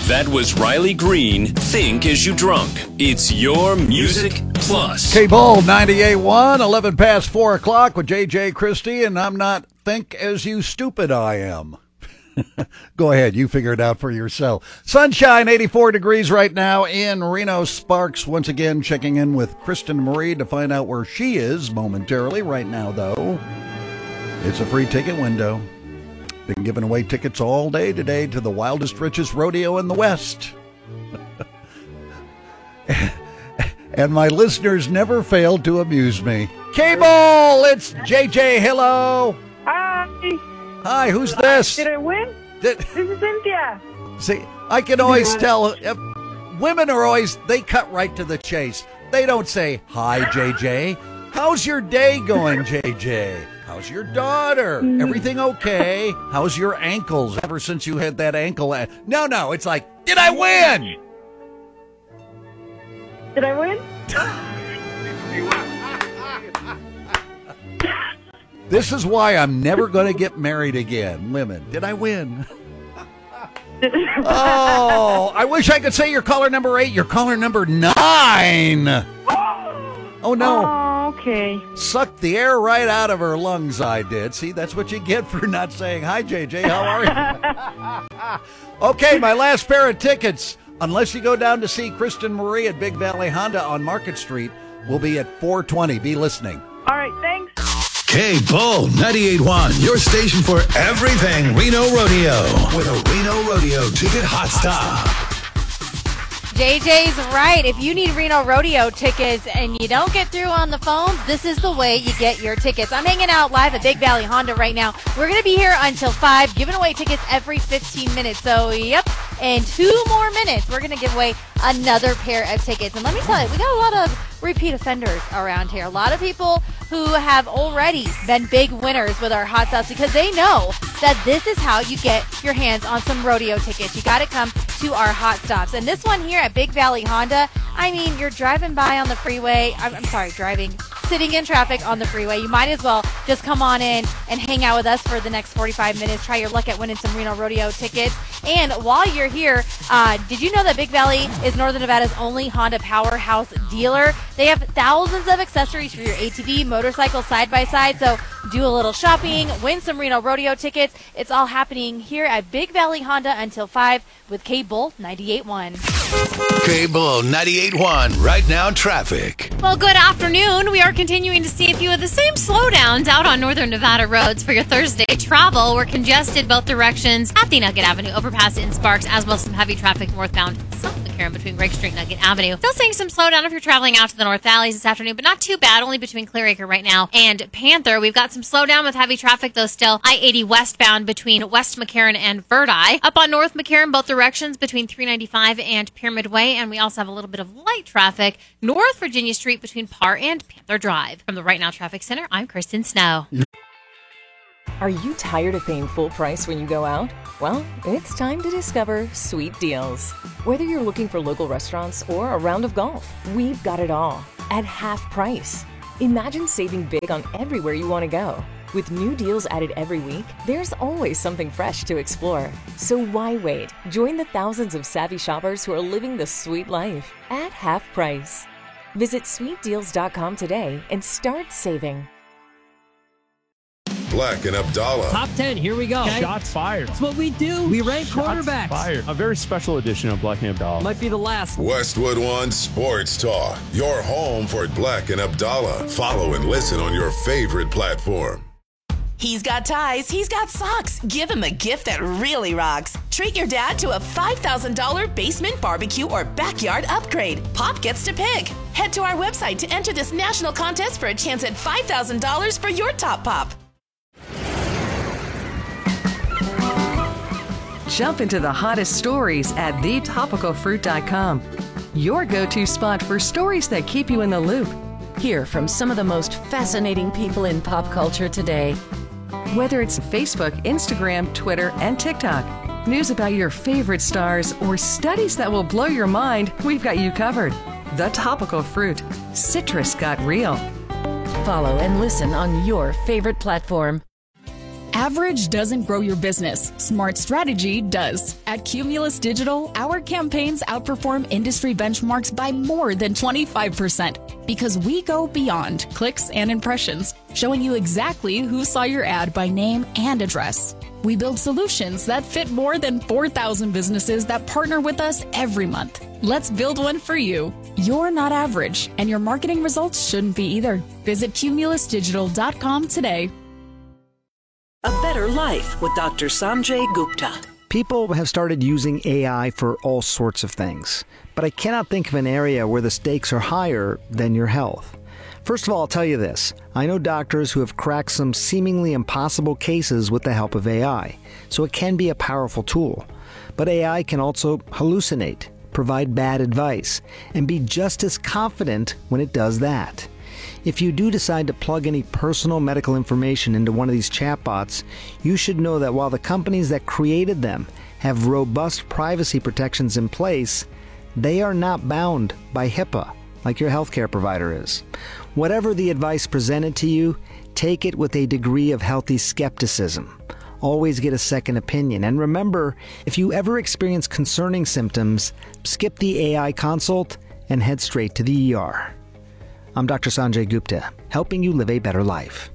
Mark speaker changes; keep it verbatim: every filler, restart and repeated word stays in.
Speaker 1: That was Riley Green, Think As You Drunk. It's your Music Plus.
Speaker 2: K-Bull, ninety-eight point one, eleven past four o'clock with J J Christie, and I'm not Think As You Stupid I Am. Go ahead, you figure it out for yourself. Sunshine, eighty-four degrees right now in Reno. Sparks once again checking in with Kristen Marie to find out where she is momentarily. Right now, though, it's a free ticket window. Been giving away tickets all day today to the wildest, richest rodeo in the West. And my listeners never failed to amuse me. K-Bull, it's J J. Hello.
Speaker 3: Hi.
Speaker 2: Hi, who's this?
Speaker 3: Did I win?
Speaker 2: Did,
Speaker 3: this is Cynthia.
Speaker 2: See, I can always tell. If, women are always, they cut right to the chase. They don't say, hi, J J. How's your day going, J J? How's your daughter? Everything okay? How's your ankles ever since you had that ankle? A- no, no, it's like, did I win?
Speaker 3: Did I win?
Speaker 2: This is why I'm never going to get married again. Women, did I win? Oh, I wish I could say you're caller number eight. You're caller number nine. Oh, no.
Speaker 3: Oh, okay.
Speaker 2: Sucked the air right out of her lungs, I did. See, that's what you get for not saying, hi, J J, how are you? Okay, my last pair of tickets, unless you go down to see Kristen Marie at Big Valley Honda on Market Street, will be at four twenty. Be listening.
Speaker 3: All right, thanks.
Speaker 4: K-Bull ninety-eight point one, your station for everything Reno Rodeo. With a Reno Rodeo ticket hot stop.
Speaker 5: J J's right. If you need Reno Rodeo tickets and you don't get through on the phone, this is the way you get your tickets. I'm hanging out live at Big Valley Honda right now. We're going to be here until five, giving away tickets every fifteen minutes. So, yep, in two more minutes, we're going to give away another pair of tickets. And let me tell you, we got a lot of repeat offenders around here. A lot of people who have already been big winners with our hot sauce because they know that this is how you get your hands on some rodeo tickets. You got to come to our hot stops. And this one here at Big Valley Honda, I mean, you're driving by on the freeway. I'm, I'm sorry, driving, sitting in traffic on the freeway. You might as well just come on in and hang out with us for the next forty-five minutes. Try your luck at winning some Reno Rodeo tickets. And while you're here, uh, did you know that Big Valley is Northern Nevada's only Honda powerhouse dealer? They have thousands of accessories for your A T V, motorcycle, side-by-side. So do a little shopping, win some Reno Rodeo tickets. It's all happening here at Big Valley Honda until five with K-Bull ninety-eight point one.
Speaker 4: K-Bull ninety-eight point one, right now traffic.
Speaker 6: Well, good afternoon. We are continuing to see a few of the same slowdowns out on Northern Nevada roads for your Thursday travel. We're congested both directions at the Nugget Avenue overpass in Sparks, as well as some heavy traffic northbound South McCarran between Greg Street and Nugget Avenue. Still seeing some slowdown if you're traveling out to the North Valleys this afternoon, but not too bad, only between Clearacre right now and Panther. We've got some slowdown with heavy traffic, though, still I eighty westbound between West McCarran and Verdi. Up on North McCarran, both directions between three ninety-five and Pyramid Way, and we also have a little bit of light traffic North Virginia Street between Parr and Panther Drive. From the Right Now Traffic Center, I'm Kristen Snow.
Speaker 7: Are you tired of paying full price when you go out? Well, it's time to discover Sweet Deals. Whether you're looking for local restaurants or a round of golf, we've got it all at half price. Imagine saving big on everywhere you want to go. With new deals added every week, there's always something fresh to explore. So why wait? Join the thousands of savvy shoppers who are living the sweet life at half price. Visit sweet deals dot com today and start saving.
Speaker 8: Black and Abdallah.
Speaker 9: Top ten, here we go.
Speaker 10: Okay. Shots fired.
Speaker 9: That's what we do. We rank
Speaker 10: Shots
Speaker 9: quarterbacks.
Speaker 10: Fired. A very special edition of Black and Abdallah.
Speaker 9: Might be the last.
Speaker 8: Westwood One Sports Talk. Your home for Black and Abdallah. Follow and listen on your favorite platform.
Speaker 11: He's got ties, he's got socks. Give him a gift that really rocks. Treat your dad to a five thousand dollars basement, barbecue, or backyard upgrade. Pop gets to pick. Head to our website to enter this national contest for a chance at five thousand dollars for your top pop.
Speaker 12: Jump into the hottest stories at the topical fruit dot com. Your go-to spot for stories that keep you in the loop. Hear from some of the most fascinating people in pop culture today. Whether it's Facebook, Instagram, Twitter, and TikTok, news about your favorite stars, or studies that will blow your mind, we've got you covered. The Topical Fruit. Citrus got real.
Speaker 7: Follow and listen on your favorite platform.
Speaker 13: Average doesn't grow your business. Smart strategy does. At Cumulus Digital, our campaigns outperform industry benchmarks by more than twenty-five percent because we go beyond clicks and impressions, showing you exactly who saw your ad by name and address. We build solutions that fit more than four thousand businesses that partner with us every month. Let's build one for you. You're not average, and your marketing results shouldn't be either. Visit cumulus digital dot com today.
Speaker 14: A Better Life with Doctor Sanjay Gupta.
Speaker 15: People have started using A I for all sorts of things, but I cannot think of an area where the stakes are higher than your health. First of all, I'll tell you this. I know doctors who have cracked some seemingly impossible cases with the help of A I, so it can be a powerful tool. But A I can also hallucinate, provide bad advice, and be just as confident when it does that. If you do decide to plug any personal medical information into one of these chatbots, you should know that while the companies that created them have robust privacy protections in place, they are not bound by HIPAA like your healthcare provider is. Whatever the advice presented to you, take it with a degree of healthy skepticism. Always get a second opinion. And remember, if you ever experience concerning symptoms, skip the A I consult and head straight to the E R. I'm Doctor Sanjay Gupta, helping you live a better life.